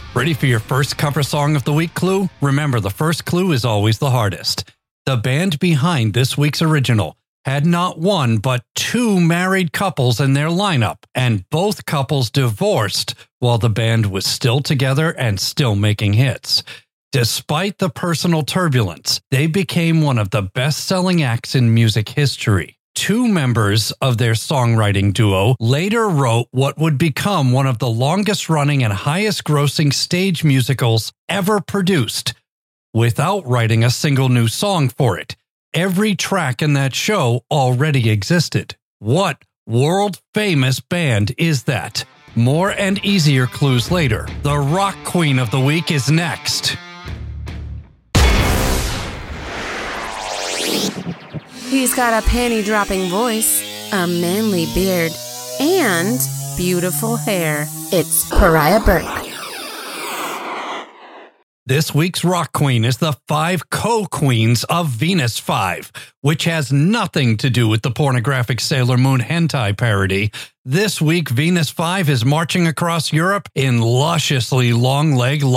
Ready for your first cover song of the week clue? Remember, the first clue is always the hardest. The band behind this week's original had not one but two married couples in their lineup, and both couples divorced while the band was still together and still making hits. Despite the personal turbulence, they became one of the best-selling acts in music history. Two members of their songwriting duo later wrote what would become one of the longest-running and highest-grossing stage musicals ever produced, without writing a single new song for it. Every track in that show already existed. What world-famous band is that? More and easier clues later. The rock queen of the week is next. He's got a panty-dropping voice, a manly beard, and beautiful hair. It's Pariah Burke. This week's rock queen is the 5 co-queens of Venus 5, which has nothing to do with the pornographic Sailor Moon hentai parody. This week, Venus 5 is marching across Europe in lusciously long-leg